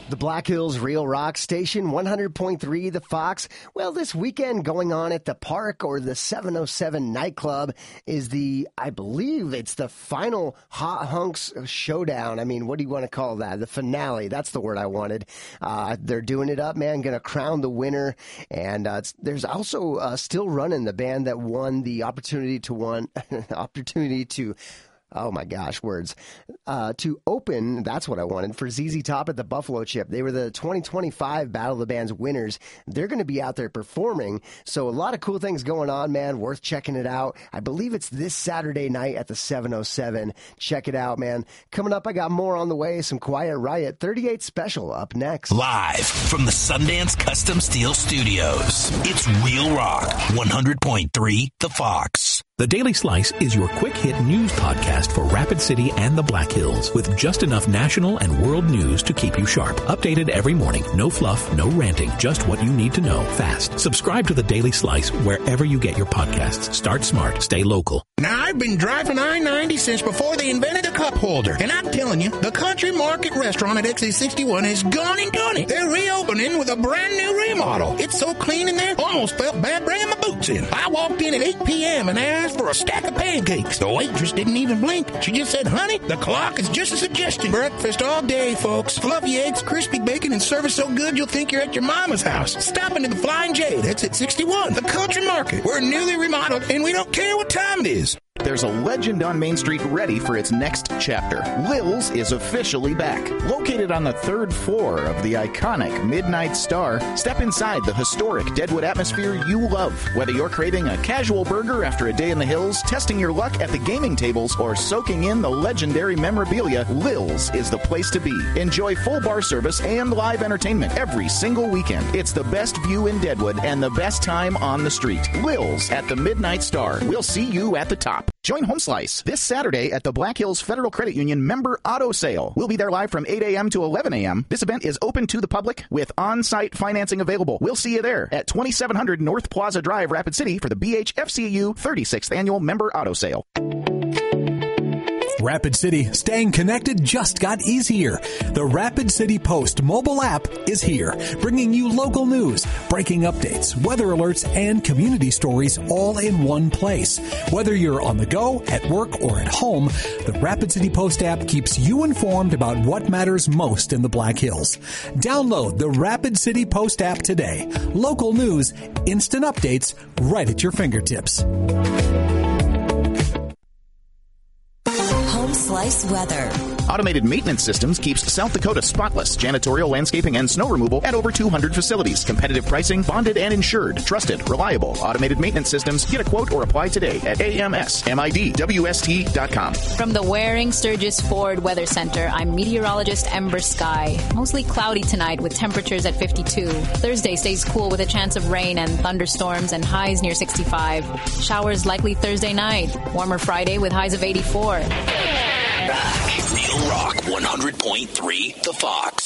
The Black Hills Real Rock Station, 100.3 The Fox. Well, this weekend going on at the Park or the 707 nightclub is I believe it's the final Hot Hunks showdown. I mean, what do you want to call that? The finale. That's the word I wanted. They're doing it up, man. Going to crown the winner. And there's also still running the band that won the opportunity to oh my gosh, words. To open, that's what I wanted, for ZZ Top at the Buffalo Chip. They were the 2025 Battle of the Bands winners. They're going to be out there performing. So a lot of cool things going on, man. Worth checking it out. I believe it's this Saturday night at the 707. Check it out, man. Coming up, I got more on the way. Some Quiet Riot 38 special up next. Live from the Sundance Custom Steel Studios, it's Real Rock 100.3 The Fox. The Daily Slice is your quick-hit news podcast for Rapid City and the Black Hills, with just enough national and world news to keep you sharp. Updated every morning. No fluff, no ranting, just what you need to know fast. Subscribe to The Daily Slice wherever you get your podcasts. Start smart. Stay local. Now, I've been driving I-90 since before they invented a cup holder. And I'm telling you, the Country Market Restaurant at Exit 61 has gone and done it. They're reopening with a brand new remodel. It's so clean in there, almost felt bad bringing my boots in. I walked in at 8 p.m. and asked for a stack of pancakes. The waitress didn't even blink. She just said, honey, the clock is just a suggestion. Breakfast all day, folks. Fluffy eggs, crispy bacon, and service so good you'll think you're at your mama's house. Stop into the Flying J. That's at 61. The Country Market. We're newly remodeled, and we don't care what time it is. There's a legend on Main Street ready for its next chapter. Lil's is officially back. Located on the third floor of the iconic Midnight Star, step inside the historic Deadwood atmosphere you love. Whether you're craving a casual burger after a day in the hills, testing your luck at the gaming tables, or soaking in the legendary memorabilia, Lil's is the place to be. Enjoy full bar service and live entertainment every single weekend. It's the best view in Deadwood and the best time on the street. Lil's at the Midnight Star. We'll see you at the top. Join Home Slice this Saturday at the Black Hills Federal Credit Union Member Auto Sale. We'll be there live from 8 a.m. to 11 a.m. This event is open to the public with on-site financing available. We'll see you there at 2700 North Plaza Drive, Rapid City for the BHFCU 36th Annual Member Auto Sale. Rapid City, staying connected just got easier. The Rapid City Post mobile app is here, bringing you local news, breaking updates, weather alerts, and community stories all in one place. Whether you're on the go, at work, or at home, the Rapid City Post app keeps you informed about what matters most in the Black Hills. Download the Rapid City Post app today. Local news, instant updates, right at your fingertips. Slice weather. Automated Maintenance Systems keeps South Dakota spotless. Janitorial, landscaping, and snow removal at over 200 facilities. Competitive pricing, bonded and insured. Trusted, reliable. Automated Maintenance Systems. Get a quote or apply today at amsmidwst.com. From the Waring Sturgis Ford Weather Center, I'm meteorologist Ember Sky. Mostly cloudy tonight with temperatures at 52. Thursday stays cool with a chance of rain and thunderstorms and highs near 65. Showers likely Thursday night. Warmer Friday with highs of 84. Back. Real Rock 100.3 The Fox.